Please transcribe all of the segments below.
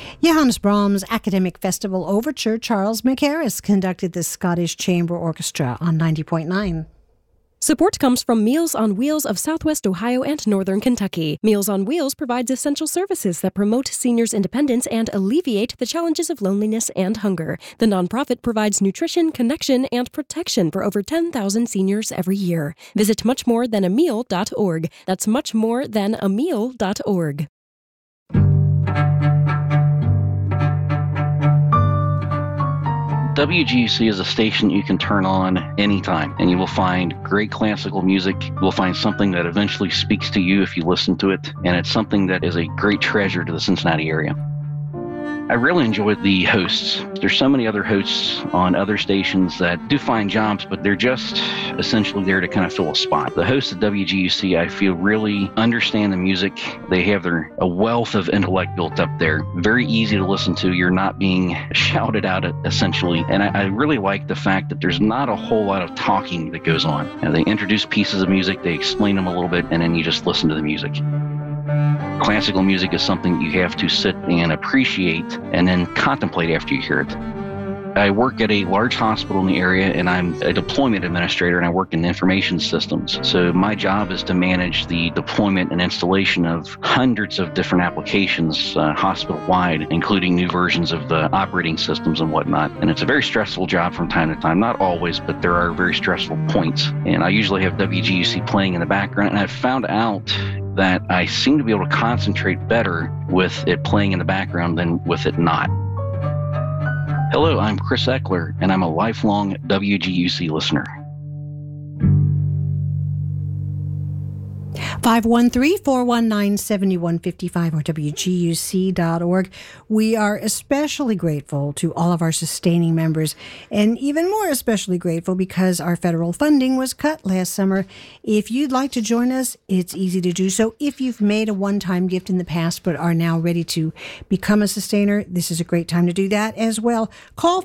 Johannes Brahms' Academic Festival Overture. Charles McHarris conducted the Scottish Chamber Orchestra on 90.9. Support comes from Meals on Wheels of Southwest Ohio and Northern Kentucky. Meals on Wheels provides essential services that promote seniors' independence and alleviate the challenges of loneliness and hunger. The nonprofit provides nutrition, connection, and protection for over 10,000 seniors every year. Visit muchmorethan.ameal.org. That's muchmorethan.ameal.org. WGUC is a station you can turn on anytime, and you will find great classical music. You will find something that eventually speaks to you if you listen to it, and it's something that is a great treasure to the Cincinnati area. I really enjoy the hosts. There's so many other hosts on other stations that do fine jobs, but they're just essentially there to kind of fill a spot. The hosts at WGUC, I feel, really understand the music. They have a wealth of intellect built up there. Very easy to listen to. You're not being shouted at, essentially. And I really like the fact that there's not a whole lot of talking that goes on. They introduce pieces of music, they explain them a little bit, and then you just listen to the music. Classical music is something you have to sit and appreciate and then contemplate after you hear it. I work at a large hospital in the area, and I'm a deployment administrator, and I work in information systems. So my job is to manage the deployment and installation of hundreds of different applications hospital-wide, including new versions of the operating systems and whatnot. And it's a very stressful job from time to time. Not always, but there are very stressful points. And I usually have WGUC playing in the background, and I've found out that I seem to be able to concentrate better with it playing in the background than with it not. Hello, I'm Chris Eckler, and I'm a lifelong WGUC listener. 513-419-7155 or WGUC.org. We are especially grateful to all of our sustaining members, and even more especially grateful because our federal funding was cut last summer. If you'd like to join us, it's easy to do so. If you've made a one-time gift in the past but are now ready to become a sustainer, this is a great time to do that as well. Call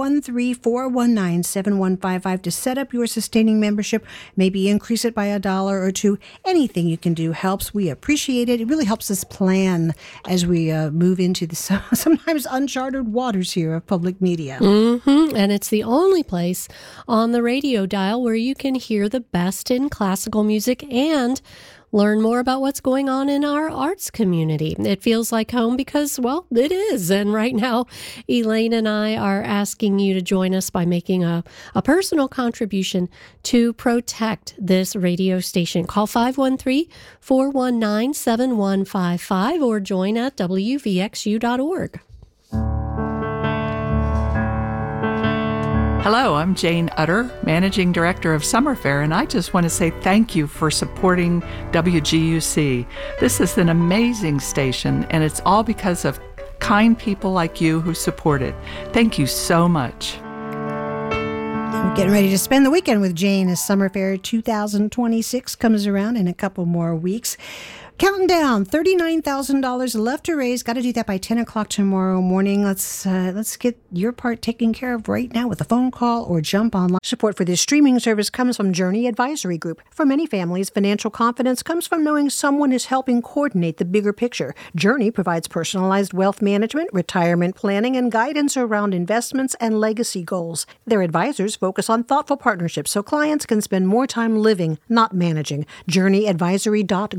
513-419-7155 to set up your sustaining membership. Maybe increase it by $1 or $2. Anything you can do helps. We appreciate it. It really helps us plan as we move into the sometimes uncharted waters here of public media. And it's the only place on the radio dial where you can hear the best in classical music and learn more about what's going on in our arts community. It feels like home because, well, it is. And right now, Elaine and I are asking you to join us by making a personal contribution to protect this radio station. Call 513-419-7155 or join at wvxu.org. Hello, I'm Jane Utter, Managing Director of Summer Fair, and I just want to say thank you for supporting WGUC. This is an amazing station, and it's all because of kind people like you who support it. Thank you so much. We're getting ready to spend the weekend with Jane as Summer Fair 2026 comes around in a couple more weeks. Counting down, $39,000 left to raise. Got to do that by 10 o'clock tomorrow morning. Let's get your part taken care of right now with a phone call or jump online. Support for this streaming service comes from Journey Advisory Group. For many families, financial confidence comes from knowing someone is helping coordinate the bigger picture. Journey provides personalized wealth management, retirement planning, and guidance around investments and legacy goals. Their advisors focus on thoughtful partnerships so clients can spend more time living, not managing. JourneyAdvisory.com.